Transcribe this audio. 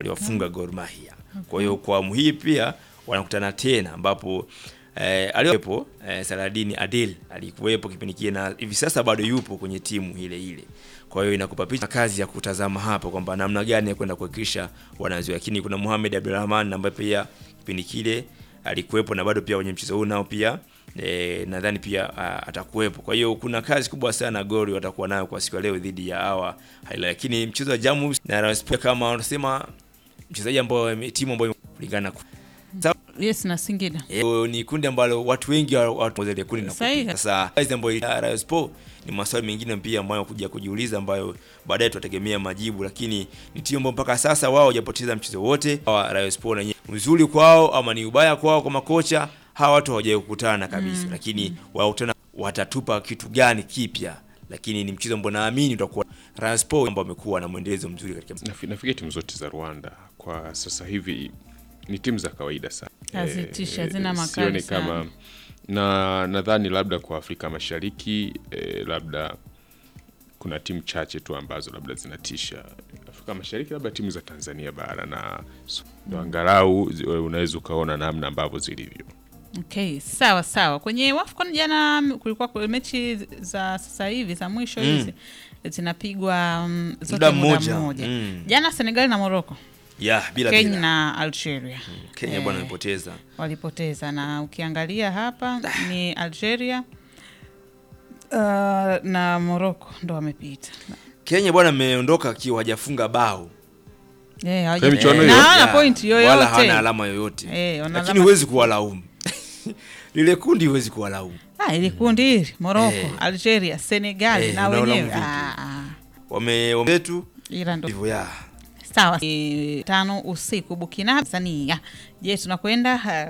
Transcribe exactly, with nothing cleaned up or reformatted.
aliwafunga okay. Gor Mahia. Okay. Kwa hiyo kwa muhii pia wanakutana tena ambapo eh, aliyepo eh, Saladini Adil alikuwepo kipindi kile na hivi sasa bado yupo kwenye timu ile ile. Kwa hiyo inakupa picha kazi ya kutazama hapo kwamba namna gani ya kwenda kuhakikisha wanazoea. Lakini kuna Mohamed Abdulrahman ambaye pia kipindi kile alikuwepo na bado pia kwenye mchezo huu nao pia e, nadhani pia a, atakuwepo. Kwa hiyo kuna kazi kubwa sana Gori watakuwa nayo kwa siku ya leo dhidi ya hawa Haila. Lakini mchezo wa Jamu na Raspe kama wanasema mchezaji ambao timu ambayo kulingana yes na Singida. E, ni kundi ambalo watu wengi watu wazele kundi na kundi. Sasa hizo ambayo Raspo ni maswali mengine pia ambayo kuja kujiuliza ambayo baadaye tutategemea majibu, lakini ni timu ambayo mpaka sasa wao hawajapoteza mchezo wote. Hawa Raspo na uzuri kwao ama ni ubaya kwao kwa makocha, hawa watu hawajawahi kukutana kabisa. Mm. Lakini wao tena watatupa kitu gani kipya, lakini ni mchezo ambao naamini utakuwa Raspo ambao amekuwa na mwendelezo mzuri katika. Nafikiri timu zote za Rwanda kwa sasa hivi ni timu za kawaida sana. Azitisha e, zina makali sana. Kama na nadhani labda kwa Afrika Mashariki e, labda kuna timu chache tu ambazo labda zinatisha. Afrika Mashariki labda timu za Tanzania bara na ndo mm. angalau unaweza ukaona namna ambavyo zilivyo. Okay, sawa sawa. Kwenye WAFCON jana kulikuwa kwa mechi za sasa hivi za mwisho hizi mm. zinapigwa um, zote muda mmoja. Mm. Jana Senegal na Morocco. Yeah, bila Kenya bila. na Algeria. Hmm. Kenya eh, bwana walipoteza. Walipoteza na ukiangalia hapa ni Algeria uh, na Morocco ndo wamepita. Kenya bwana ameondoka akiwa hajafunga bao. Eh, hawajafunga. Eh, na hana point yoyote. Wala hana alama yoyote. Eh, lakini huwezi kuwalaumu. Lile kundi huwezi kuwalaumu. Ah, ile kundi hili Morocco, eh, Algeria, Senegal eh, na wenyewe. Ah, ah. Wame wetu ila ndo hivyo ya. Sawa. E, tano usiku Burkina Faso. Je, tunakwenda